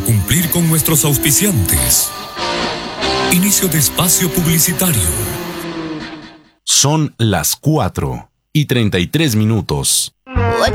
cumplir con nuestros auspiciantes. Inicio de espacio publicitario. Son las 4:33.